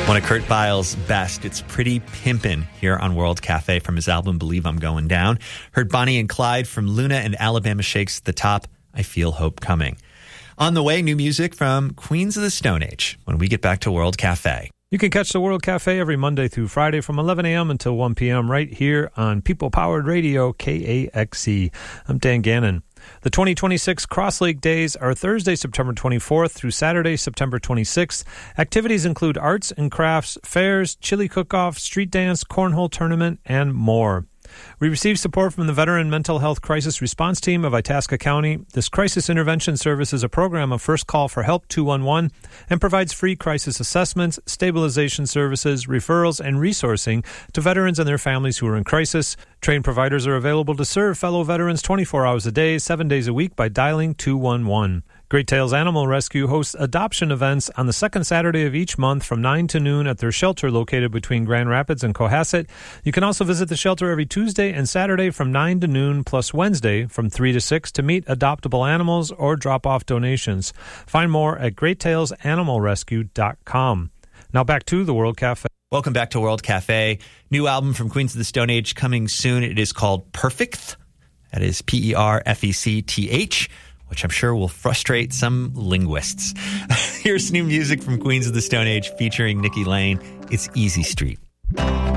One of Kurt Weill's best. It's Pretty Pimpin' here on World Cafe from his album Believe I'm Going Down. Heard Bonnie and Clyde from Luna and Alabama Shakes at the top. I Feel Hope Coming. On the way, new music from Queens of the Stone Age when we get back to World Cafe. You can catch the World Cafe every Monday through Friday from 11 a.m. until 1 p.m. right here on People-Powered Radio, KAXE. I'm Dan Gannon. The 2026 Cross Lake Days are Thursday, September 24th through Saturday, September 26th. Activities include arts and crafts, fairs, chili cook-off, street dance, cornhole tournament, and more. We received support from the Veteran Mental Health Crisis Response Team of Itasca County. This crisis intervention service is a program of First Call for Help 211 and provides free crisis assessments, stabilization services, referrals, and resourcing to veterans and their families who are in crisis. Trained providers are available to serve fellow veterans 24 hours a day, 7 days a week by dialing 211. Great Tales Animal Rescue hosts adoption events on the second Saturday of each month from 9 to noon at their shelter located between Grand Rapids and Cohasset. You can also visit the shelter every Tuesday and Saturday from 9 to noon, plus Wednesday from 3 to 6 to meet adoptable animals or drop off donations. Find more at greattales.animalrescue.com. Now back to the World Cafe. Welcome back to World Cafe. New album from Queens of the Stone Age coming soon. It is called Perfect. That is Perfecth, which I'm sure will frustrate some linguists. Here's new music from Queens of the Stone Age featuring Nikki Lane. It's Easy Street.